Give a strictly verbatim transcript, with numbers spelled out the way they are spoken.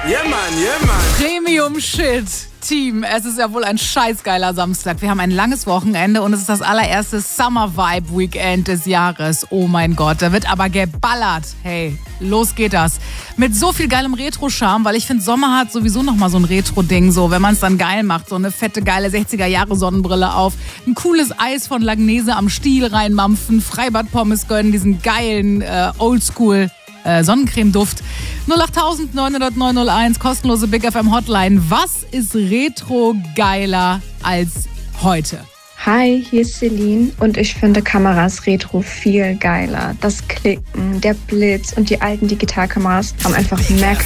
Yeah, man, yeah, man. Premium Shit. Team, es ist ja wohl ein scheißgeiler Samstag. Wir haben ein langes Wochenende und es ist das allererste Summer Vibe Weekend des Jahres. Oh mein Gott, da wird aber geballert. Hey, los geht das. Mit so viel geilem Retro-Charme, weil ich finde, Sommer hat sowieso nochmal so ein Retro-Ding, so, wenn man es dann geil macht. So eine fette, geile sechziger-Jahre-Sonnenbrille auf, ein cooles Eis von Langnese am Stiel reinmampfen, Freibad-Pommes gönnen, diesen geilen äh, Oldschool Äh, Sonnencreme-Duft. null acht neun null neun null eins, kostenlose Big F M Hotline. Was ist Retro geiler als heute? Hi, hier ist Celine und ich finde Kameras Retro viel geiler. Das Klicken, der Blitz und die alten Digitalkameras haben einfach mehr